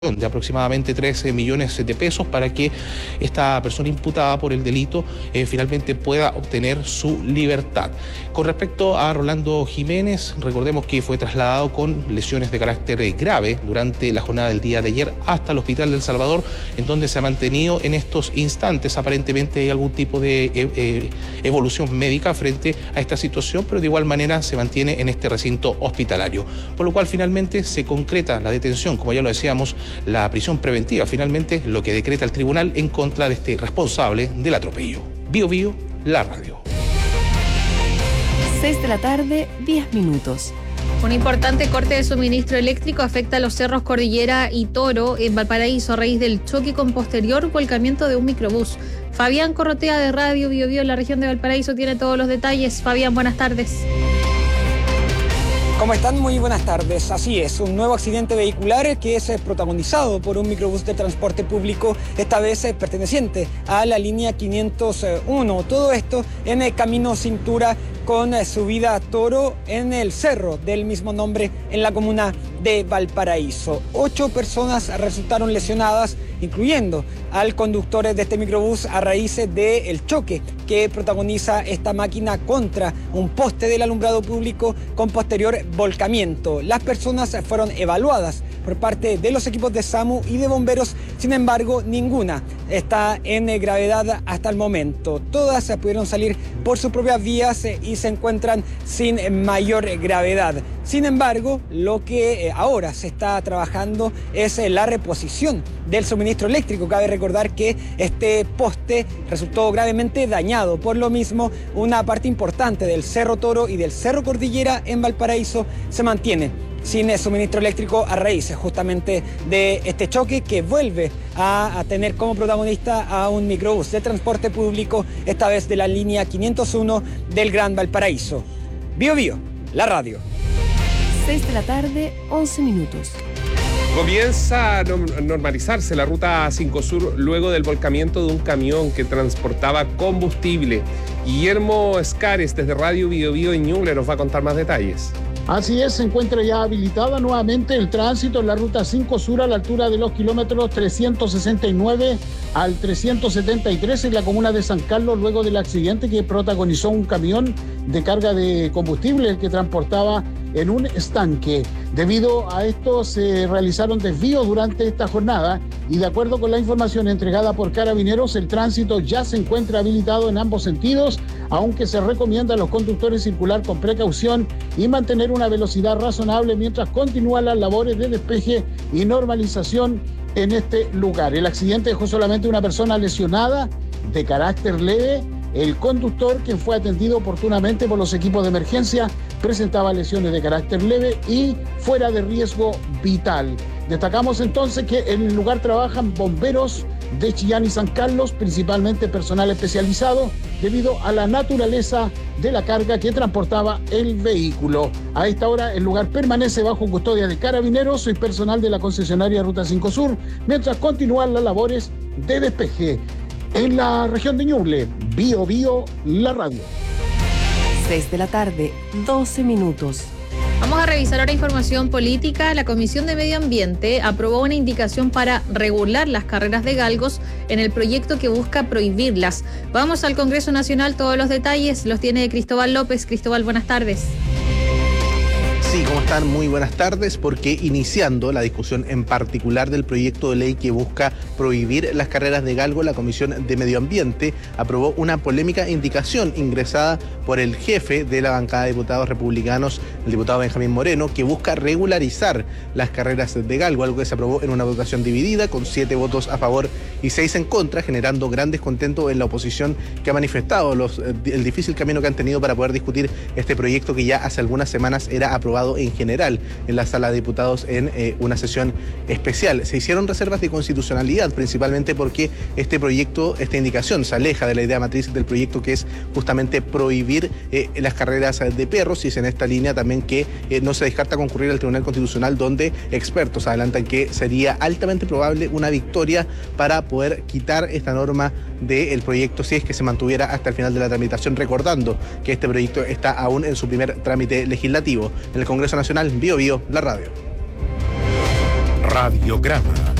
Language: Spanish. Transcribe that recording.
de aproximadamente 13 millones de pesos para que esta persona imputada por el delito finalmente pueda obtener su libertad. Con respecto a Rolando Jiménez, recordemos que fue trasladado con lesiones de carácter grave durante la jornada del día de ayer hasta el Hospital del Salvador, en donde se ha mantenido en estos instantes. Aparentemente hay algún tipo de evolución médica frente a esta situación, pero de igual manera se mantiene en este recinto hospitalario. Por lo cual finalmente se concreta la detención, como ya lo decíamos, la prisión preventiva, finalmente lo que decreta el tribunal en contra de este responsable del atropello. Bio Bio, la radio. 6 de la tarde, 10 minutos. Un importante corte de suministro eléctrico afecta a los cerros Cordillera y Toro en Valparaíso a raíz del choque con posterior volcamiento de un microbús. Fabián Corrotea de Radio Bio Bio en la región de Valparaíso tiene todos los detalles. Fabián, buenas tardes. ¿Cómo están? Muy buenas tardes. Así es, un nuevo accidente vehicular que es protagonizado por un microbús de transporte público, esta vez perteneciente a la línea 501. Todo esto en el camino Cintura con subida a Toro en el cerro del mismo nombre en la comuna de Valparaíso. 8 personas resultaron lesionadas, incluyendo al conductor de este microbús a raíz del choque que protagoniza esta máquina contra un poste del alumbrado público con posterior volcamiento. Las personas fueron evaluadas por parte de los equipos de SAMU y de bomberos, sin embargo, ninguna está en gravedad hasta el momento. Todas pudieron salir por sus propias vías y se encuentran sin mayor gravedad. Sin embargo, lo que ahora se está trabajando es la reposición del suministro eléctrico. Cabe recordar que este poste resultó gravemente dañado. Por lo mismo, una parte importante del Cerro Toro y del Cerro Cordillera en Valparaíso se mantiene sin suministro eléctrico a raíz justamente de este choque que vuelve a tener como protagonista a un microbús de transporte público, esta vez de la línea 501 del Gran Valparaíso. Bio Bio, la radio. 6 de la tarde, 11 minutos. Comienza a normalizarse la ruta 5 Sur luego del volcamiento de un camión que transportaba combustible. Guillermo Escares desde Radio Bio Bio en Ñuble nos va a contar más detalles. Así es, se encuentra ya habilitada nuevamente el tránsito en la ruta 5 Sur a la altura de los kilómetros 369 al 373 en la comuna de San Carlos, luego del accidente que protagonizó un camión de carga de combustible que transportaba en un estanque. Debido a esto se realizaron desvíos durante esta jornada y de acuerdo con la información entregada por Carabineros, el tránsito ya se encuentra habilitado en ambos sentidos, aunque se recomienda a los conductores circular con precaución y mantener una velocidad razonable mientras continúan las labores de despeje y normalización en este lugar. El accidente dejó solamente una persona lesionada de carácter leve. El conductor, quien fue atendido oportunamente por los equipos de emergencia, presentaba lesiones de carácter leve y fuera de riesgo vital. Destacamos entonces que en el lugar trabajan bomberos de Chillán y San Carlos, principalmente personal especializado, debido a la naturaleza de la carga que transportaba el vehículo. A esta hora el lugar permanece bajo custodia de Carabineros y personal de la concesionaria Ruta 5 Sur, mientras continúan las labores de despeje. En la región de Ñuble, Bio Bio, la radio. 6 de la tarde, 12 minutos. Vamos a revisar ahora información política. La Comisión de Medio Ambiente aprobó una indicación para regular las carreras de galgos en el proyecto que busca prohibirlas. Vamos al Congreso Nacional, todos los detalles los tiene Cristóbal López. Cristóbal, buenas tardes. Sí, ¿cómo están? Muy buenas tardes, porque iniciando la discusión en particular del proyecto de ley que busca prohibir las carreras de galgo, la Comisión de Medio Ambiente aprobó una polémica indicación ingresada por el jefe de la bancada de diputados republicanos, el diputado Benjamín Moreno, que busca regularizar las carreras de galgo, algo que se aprobó en una votación dividida con 7 votos a favor y 6 en contra, generando gran descontento en la oposición que ha manifestado el difícil camino que han tenido para poder discutir este proyecto que ya hace algunas semanas era aprobado en general en la sala de diputados en una sesión especial. Se hicieron reservas de constitucionalidad, principalmente porque este proyecto, esta indicación se aleja de la idea matriz del proyecto, que es justamente prohibir las carreras de perros, y es en esta línea también que no se descarta concurrir al Tribunal Constitucional, donde expertos adelantan que sería altamente probable una victoria para poder quitar esta norma del proyecto si es que se mantuviera hasta el final de la tramitación, recordando que este proyecto está aún en su primer trámite legislativo. En el Congreso Nacional, Bio Bio, la radio. Radiograma.